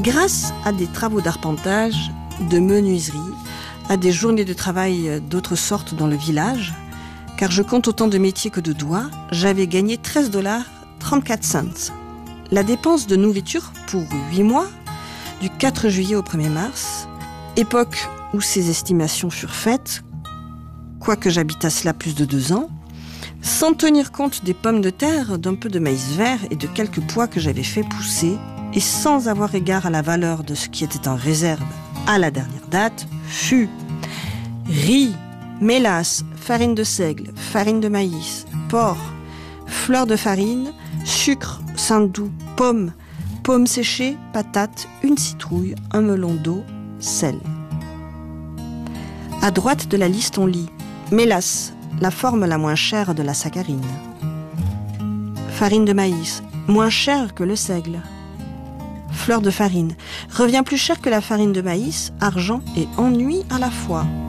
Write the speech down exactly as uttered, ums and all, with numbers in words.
Grâce à des travaux d'arpentage, de menuiserie, à des journées de travail d'autres sortes dans le village, car je compte autant de métiers que de doigts, j'avais gagné treize dollars trente-quatre cents. La dépense de nourriture pour huit mois, du quatre juillet au premier mars, époque où ces estimations furent faites, quoique j'habitasse là plus de deux ans, sans tenir compte des pommes de terre, d'un peu de maïs vert et de quelques pois que j'avais fait pousser, et sans avoir égard à la valeur de ce qui était en réserve à la dernière date, fut riz, mélasse, farine de seigle, farine de maïs, porc, fleur de farine, sucre, saindoux, pommes, pommes séchées, patates, une citrouille, un melon d'eau, sel. À droite de la liste, on lit mélasse, la forme la moins chère de la saccharine. Farine de maïs, moins chère que le seigle. Fleur de farine, revient plus cher que la farine de maïs, argent et ennui à la fois.